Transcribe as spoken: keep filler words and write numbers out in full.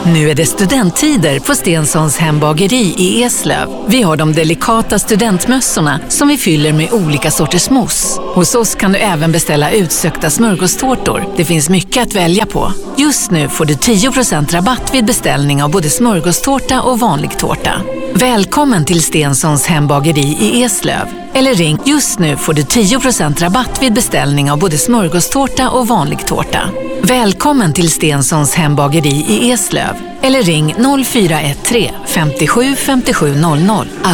Nu är det studenttider på Stensons hembageri i Eslöv. Vi har de delikata studentmössorna som vi fyller med olika sorters mousse. Hos oss kan du även beställa utsökta smörgåstårtor. Det finns mycket att välja på. Just nu får du tio procent rabatt vid beställning av både smörgåstårta och vanlig tårta. Välkommen till Stensons hembageri i Eslöv. Eller ring. Just nu får du tio procent rabatt vid beställning av både smörgåstårta och vanlig tårta. Välkommen till Stensons hembageri i Eslöv. Eller ring noll fyra ett tre femtiosju femtiosju noll noll.